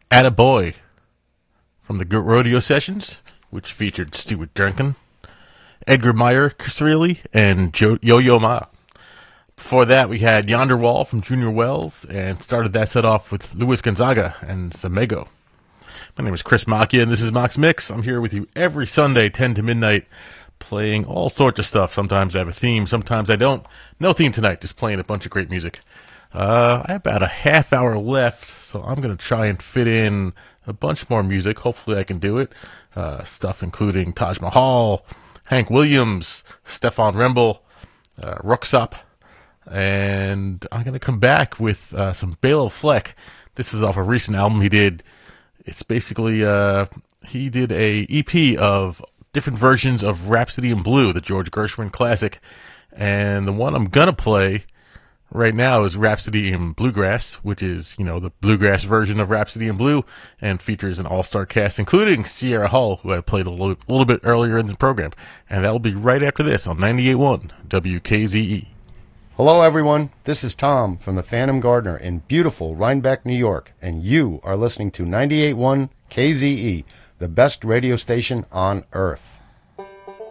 Attaboy from the Good Rodeo Sessions, which featured Stuart Duncan, Edgar Meyer Casrieli, and Yo-Yo Ma. Before that, we had Yonder Wall from Junior Wells, and started that set off with Luis Gonzaga and Samego. My name is Chris Macchia, and this is Mox Mix. I'm here with you every Sunday, 10 to midnight, playing all sorts of stuff. Sometimes I have a theme, sometimes I don't. No theme tonight, just playing a bunch of great music. I have about a half hour left, so I'm going to try and fit in a bunch more music. Hopefully I can do it. Stuff including Taj Mahal, Hank Williams, Stefan Rembel, Ruxop, and I'm going to come back with some Bela Fleck. This is off a recent album he did. It's basically, he did a EP of different versions of Rhapsody in Blue, the George Gershwin classic. And the one I'm going to play right now is Rhapsody in Bluegrass, which is, the bluegrass version of Rhapsody in Blue, and features an all-star cast, including Sierra Hull, who I played a little bit earlier in the program. And that'll be right after this on 98.1 WKZE. Hello, everyone. This is Tom from the Phantom Gardener in beautiful Rhinebeck, New York, and you are listening to 98.1 KZE, the best radio station on earth.